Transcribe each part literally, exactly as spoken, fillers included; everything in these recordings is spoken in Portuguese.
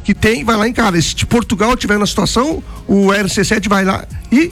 que tem, vai lá em cara. Se Portugal tiver na situação, o R C sete vai lá e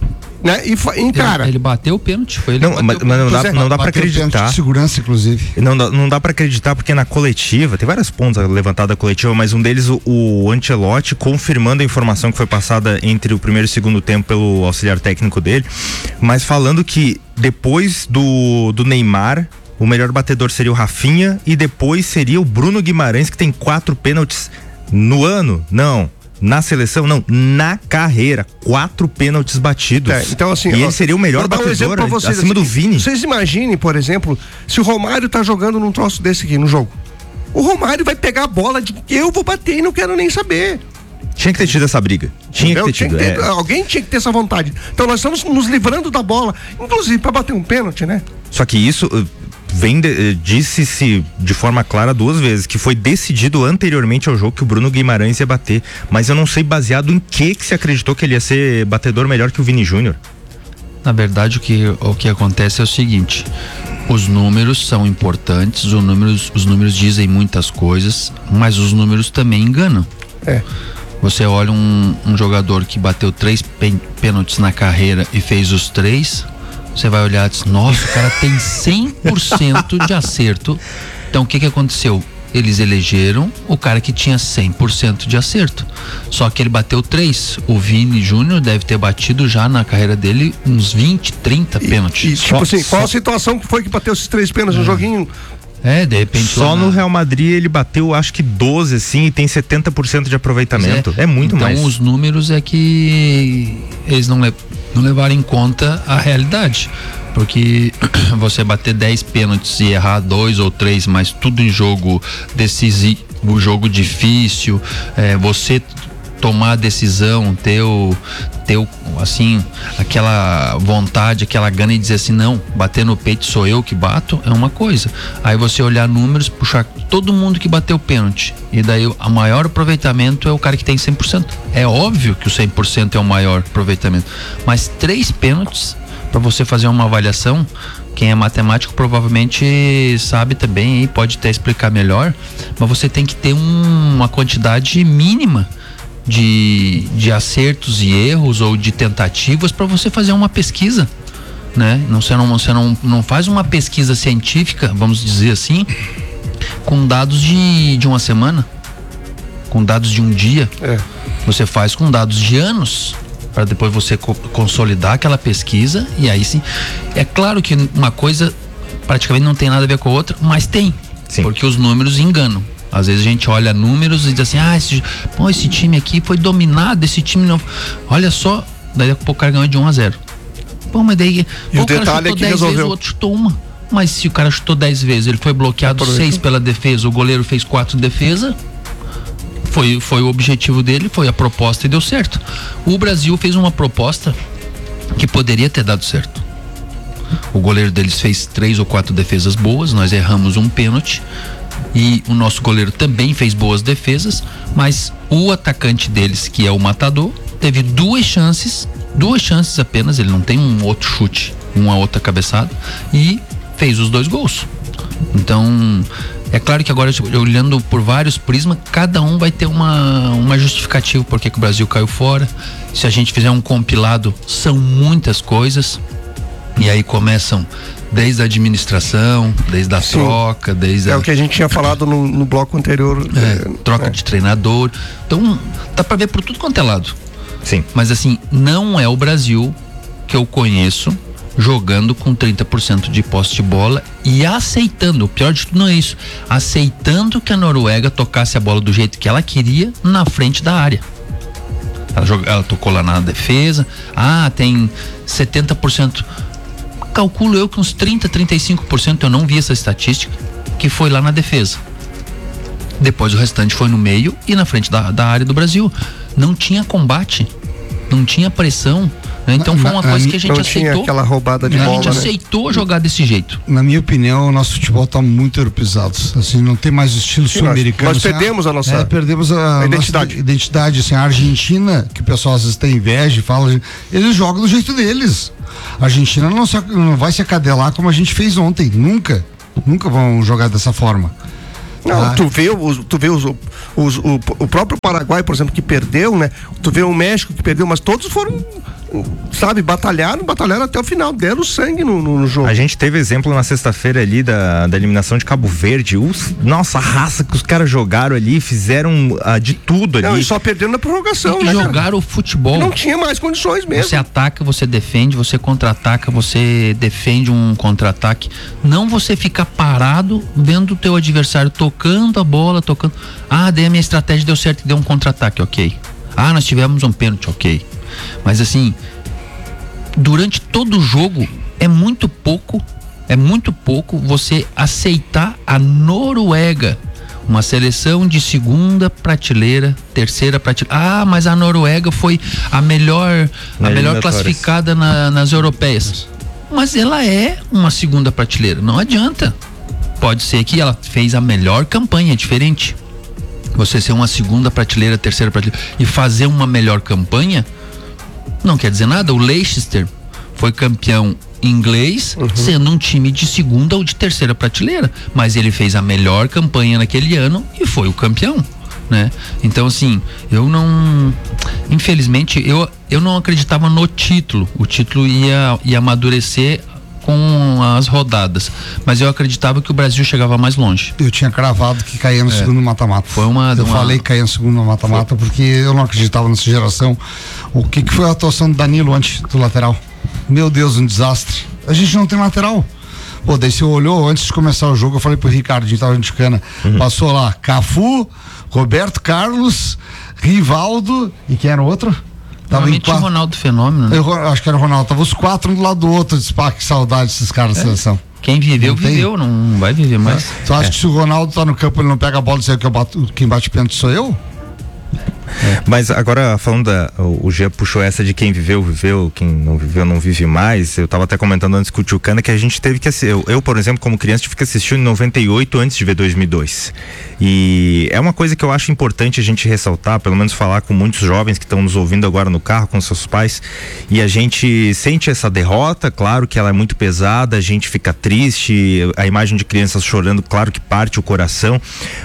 né? E encara. Ele, ele bateu o pênalti, foi ele não, que mas, mas não dá, é, não dá pra acreditar. De segurança, inclusive. Não dá, não dá pra acreditar, porque na coletiva, tem vários pontos levantados da coletiva, mas um deles, o, o Ancelotti, confirmando a informação que foi passada entre o primeiro e o segundo tempo pelo auxiliar técnico dele, mas falando que depois do, do Neymar, o melhor batedor seria o Rafinha e depois seria o Bruno Guimarães, que tem quatro pênaltis no ano. Não. Na seleção, não, na carreira, quatro pênaltis batidos. É, então assim, e ele ó, seria o melhor batedor, um vocês, acima assim, do Vini. Vocês imaginem, por exemplo, se o Romário tá jogando num troço desse aqui no jogo. O Romário vai pegar a bola de eu vou bater e não quero nem saber. Tinha que ter tido essa briga. Tinha que ter tinha tido. Que ter, é. Alguém tinha que ter essa vontade. Então nós estamos nos livrando da bola, inclusive para bater um pênalti, né? Só que isso vem de, disse-se de forma clara duas vezes que foi decidido anteriormente ao jogo que o Bruno Guimarães ia bater, mas eu não sei baseado em que que se acreditou que ele ia ser batedor melhor que o Vini Júnior. Na verdade, o que, o que acontece é o seguinte: os números são importantes, os números, os números dizem muitas coisas, mas os números também enganam. É. Você olha um, um jogador que bateu três pen, pênaltis na carreira e fez os três, você vai olhar e diz, nossa, o cara tem cem por cento de acerto. Então o que que aconteceu? Eles elegeram o cara que tinha cem por cento de acerto. Só que ele bateu três. O Vini Júnior deve ter batido já na carreira dele uns vinte, trinta pênaltis. E, e tipo só, assim, só... qual a situação que foi que bateu esses três pênaltis no é. joguinho? É, de repente. Só no Real Madrid ele bateu acho que doze assim e tem setenta por cento de aproveitamento. É, é muito então, mais. Então os números é que eles não, le... não levaram em conta a realidade. Porque você bater dez pênaltis e errar dois ou três, mas tudo em jogo decisivo, jogo difícil, é, você tomar a decisão, ter o, ter o, assim, aquela vontade, aquela gana e dizer assim, não, bater no peito sou eu que bato, é uma coisa. Aí você olhar números, puxar todo mundo que bateu pênalti, e daí o maior aproveitamento é o cara que tem cem por cento. É óbvio que o cem por cento é o maior aproveitamento, mas três pênaltis, para você fazer uma avaliação, quem é matemático provavelmente sabe também e pode até explicar melhor, mas você tem que ter um, uma quantidade mínima de, de acertos e erros ou de tentativas para você fazer uma pesquisa, né? Não, você não, você não, não faz uma pesquisa científica, vamos dizer assim, com dados de, de uma semana, com dados de um dia. É. Você faz com dados de anos, para depois você co- consolidar aquela pesquisa, e aí sim, é claro que uma coisa praticamente não tem nada a ver com a outra, mas tem, sim. Porque os números enganam. Às vezes a gente olha números e diz assim, ah, esse, pô, esse time aqui foi dominado, esse time não, olha só, daí daqui a pouco o cara ganhou de um a zero. Pô, mas daí, e pô, o, o cara detalhe chutou é que dez resolveu. vezes, o outro chutou uma. Mas se o cara chutou dez vezes, ele foi bloqueado seis pela defesa, o goleiro fez quatro defesa, Foi, foi o objetivo dele, foi a proposta e deu certo. O Brasil fez uma proposta que poderia ter dado certo. O goleiro deles fez três ou quatro defesas boas, nós erramos um pênalti e o nosso goleiro também fez boas defesas, mas o atacante deles, que é o matador, teve duas chances, duas chances apenas, ele não tem um outro chute, uma outra cabeçada, e fez os dois gols. Então, é claro que agora, olhando por vários prismas, cada um vai ter uma, uma justificativa por que o Brasil caiu fora. Se a gente fizer um compilado, são muitas coisas. E aí começam desde a administração, desde a Sim. troca, desde É a... o que a gente tinha falado no, no bloco anterior. É, é, troca é. de treinador. Então, dá pra ver por tudo quanto é lado. Sim. Mas assim, não é o Brasil que eu conheço jogando com trinta por cento de posse de bola e aceitando, o pior de tudo não é isso, aceitando que a Noruega tocasse a bola do jeito que ela queria na frente da área. Ela, jog, ela tocou lá na defesa, ah, tem setenta por cento, calculo eu que uns trinta, trinta e cinco por cento, eu não vi essa estatística, que foi lá na defesa. Depois o restante foi no meio e na frente da, da área do Brasil. Não tinha combate, não tinha pressão. Então foi uma coisa que a gente não aceitou. Tinha aquela roubada de a bola, gente né? aceitou jogar desse jeito. Na minha opinião, o nosso futebol está muito europeizado. Assim, não tem mais o estilo sul-americano. Nós, nós assim, perdemos a nossa é, perdemos a, a identidade. Nossa identidade. Assim, a Argentina, que o pessoal às vezes tem inveja e fala, eles jogam do jeito deles. A Argentina não, se, não vai se acadelar como a gente fez ontem. Nunca. Nunca vão jogar dessa forma. Não, Ah. tu vê, os, tu vê os, os, o, o próprio Paraguai, por exemplo, que perdeu, né? Tu vê o México que perdeu, mas todos foram, sabe, batalharam, batalharam até o final, deram sangue no, no, no jogo. A gente teve exemplo na sexta-feira ali da, da eliminação de Cabo Verde. Os, nossa, a raça que os caras jogaram ali, fizeram uh, de tudo ali. Não, e só perderam na prorrogação, Tem que né, cara? jogar o futebol. Não tinha mais condições mesmo. Você ataca, você defende, você contra-ataca, você defende um contra-ataque. Não você ficar parado vendo o teu adversário tocando a bola, tocando. Ah, daí a minha estratégia deu certo e deu um contra-ataque, ok. Ah, nós tivemos um pênalti, ok. Mas assim, durante todo o jogo é muito pouco, é muito pouco você aceitar a Noruega, uma seleção de segunda prateleira, terceira prateleira. Ah, mas a Noruega foi a melhor, Na a melhor eliminatórias. classificada na, nas europeias. Mas ela é uma segunda prateleira, não adianta. Pode ser que ela fez a melhor campanha, é diferente. Você ser uma segunda prateleira, terceira prateleira e fazer uma melhor campanha não quer dizer nada. O Leicester foi campeão inglês, uhum. sendo um time de segunda ou de terceira prateleira, mas ele fez a melhor campanha naquele ano e foi o campeão, né? Então assim, eu não, infelizmente eu, eu não acreditava no título. O título ia, ia amadurecer com as rodadas, mas eu acreditava que o Brasil chegava mais longe. Eu tinha cravado que caía no é. segundo mata-mata. Foi uma, eu uma... falei que caía no segundo mata-mata porque eu não acreditava nessa geração. O que, que foi a atuação do Danilo antes do lateral? Meu Deus, um desastre. A gente não tem lateral. Pô, daí você olhou antes de começar o jogo, eu falei pro Ricardinho, tava de cana, uhum. passou lá Cafu, Roberto Carlos, Rivaldo e quem era o outro? Tava em quatro... o Ronaldo Fenômeno, né? Eu acho que era o Ronaldo, tava os quatro um do lado do outro. Disse, pá, que saudade desses caras da é. seleção. Quem viveu, não viveu, tem? Não vai viver mais. É. Tu acha é. que se o Ronaldo tá no campo, ele não pega a bola e diz que eu bato, quem bate pênalti sou eu? É. Mas agora falando da, o, o Gia puxou essa de quem viveu, viveu, quem não viveu, não vive mais. Eu tava até comentando antes com o Tchucana que a gente teve que assistir, eu, eu, por exemplo, como criança, tive que assistir em noventa e oito antes de ver dois mil e dois. E é uma coisa que eu acho importante a gente ressaltar, pelo menos falar com muitos jovens que estão nos ouvindo agora no carro, com seus pais, e a gente sente essa derrota, claro que ela é muito pesada, a gente fica triste, a imagem de crianças chorando, claro que parte o coração,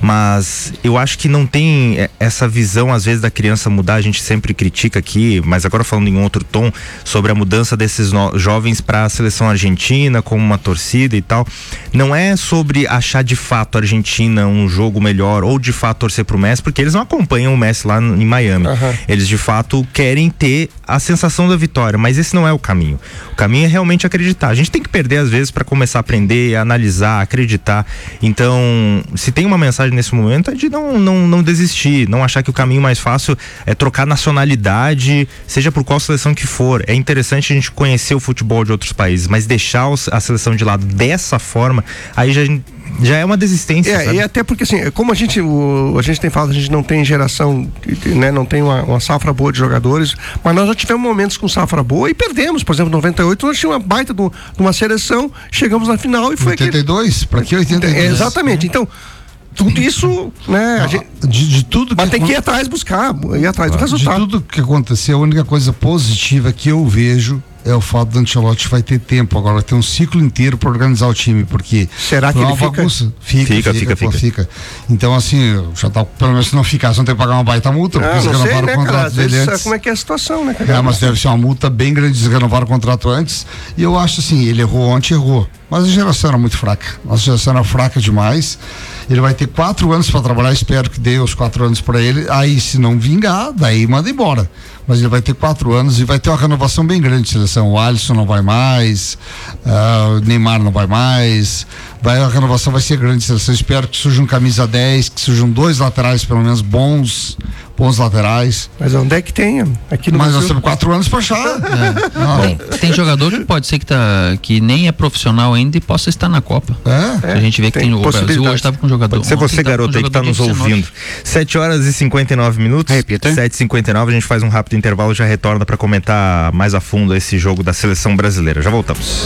mas eu acho que não tem essa visão, às vezes, da criança mudar. A gente sempre critica aqui, mas agora falando em outro tom, sobre a mudança desses no, jovens para a seleção argentina, como uma torcida e tal. Não é sobre achar de fato a Argentina um jogo melhor ou de fato torcer pro Messi, porque eles não acompanham o Messi lá em Miami. Uhum. Eles de fato querem ter a sensação da vitória, mas esse não é o caminho. O caminho é realmente acreditar. A gente tem que perder às vezes para começar a aprender, analisar, acreditar. Então, se tem uma mensagem nesse momento é de não, não, não desistir, não achar que o caminho mais fácil é trocar nacionalidade, seja por qual seleção que for. É interessante a gente conhecer o futebol de outros países, mas deixar os, a seleção de lado dessa forma, aí já, já é uma desistência. É, sabe? E até porque assim, como a gente, o, a gente tem falado, a gente não tem geração, né, não tem uma, uma safra boa de jogadores, mas nós já tivemos momentos com safra boa e perdemos. Por exemplo, em noventa e oito nós tínhamos uma baita de uma seleção, chegamos na final e foi oitenta e dois, aquele... pra que oitenta e dois? É, exatamente, então tudo isso, né? A gente, de, de tudo mas que tem que ir atrás buscar, ir atrás do resultado. De tudo que aconteceu, a única coisa positiva que eu vejo é o fato do Ancelotti vai ter tempo agora, vai ter um ciclo inteiro para organizar o time, porque será que ele fica? Bagunça. Fica, fica, fica, fica, fica, fica. Então assim, já tá, pelo menos se não ficar, você não tem que pagar uma baita multa, porque não, eles não sei, renovaram né, o contrato cara, dele vezes, antes. Como é que é a situação, né, cara? É, mas deve ser uma multa bem grande, eles renovaram o contrato antes, e eu acho assim, ele errou ontem, errou, mas a geração era muito fraca, nossa geração era fraca demais. Ele vai ter quatro anos para trabalhar, espero que dê os quatro anos para ele. Aí, se não vingar, daí manda embora. Mas ele vai ter quatro anos e vai ter uma renovação bem grande de seleção. O Alisson não vai mais, uh, o Neymar não vai mais. Vai, a renovação vai ser grande de seleção. Espero que surjam camisa dez, que surjam dois laterais, pelo menos bons, bons laterais. Mas onde é que tem? Aqui no Mas Brasil? nós temos quatro anos para achar. É. Tem, tem jogador que pode ser que, tá, que nem é profissional ainda e possa estar na Copa. É? A gente vê que tem, tem o Brasil hoje estava com um jogador. Pode ser você, garoto, aí que está nos ouvindo. sete horas e cinquenta e nove minutos. Repita. sete e cinquenta e nove, a gente faz um rápido intervalo e já retorna para comentar mais a fundo esse jogo da seleção brasileira. Já voltamos.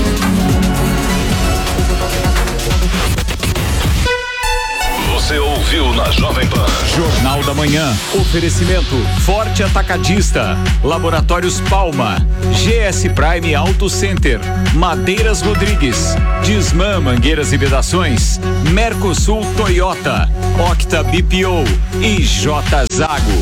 Você ouviu Brasil na Jovem Pan. Jornal da Manhã. Oferecimento Forte Atacadista, Laboratórios Palma, G S Prime Auto Center, Madeiras Rodrigues, Disman Mangueiras e Vedações, Mercosul Toyota, Octa B P O e J Zago.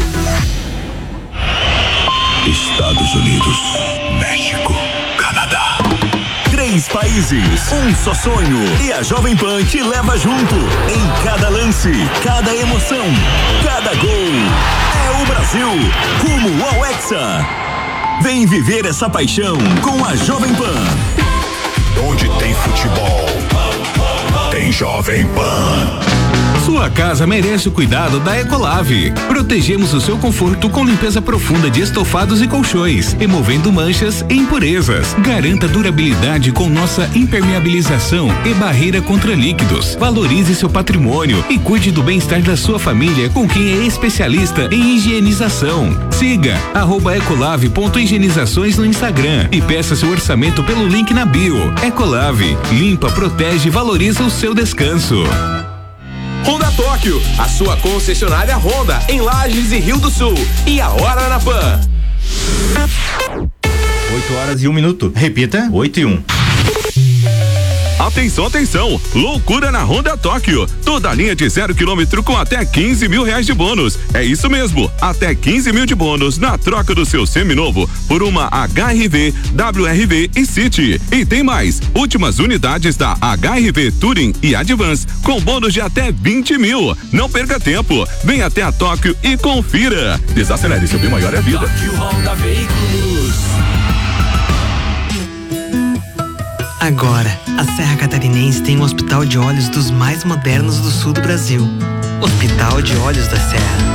Estados Unidos, México, Canadá. Três países, um só sonho. E a Jovem Pan te leva junto. Em cada lance, cada emoção, cada gol. É o Brasil, rumo ao Hexa. Vem viver essa paixão com a Jovem Pan. Onde tem futebol, tem Jovem Pan. Sua casa merece o cuidado da Ecolave. Protegemos o seu conforto com limpeza profunda de estofados e colchões, removendo manchas e impurezas. Garanta durabilidade com nossa impermeabilização e barreira contra líquidos. Valorize seu patrimônio e cuide do bem-estar da sua família com quem é especialista em higienização. Siga arroba ecolave ponto higienizações no Instagram e peça seu orçamento pelo link na bio. Ecolave, limpa, protege e valoriza o seu descanso. Honda Tóquio, a sua concessionária Honda em Lages e Rio do Sul. E a hora na Pan. oito horas e um minuto. Repita, oito e um. Atenção, atenção! Loucura na Honda Tóquio. Toda a linha de zero quilômetro com até quinze mil reais de bônus. É isso mesmo, até quinze mil de bônus na troca do seu seminovo por uma H R V, W R V e City. E tem mais, últimas unidades da H R V Touring e Advance com bônus de até vinte mil. Não perca tempo, vem até a Tóquio e confira. Desacelere, seu bem maior é a vida. Honda Veículos. Agora, a Serra Catarinense tem um hospital de olhos dos mais modernos do sul do Brasil. Hospital de Olhos da Serra.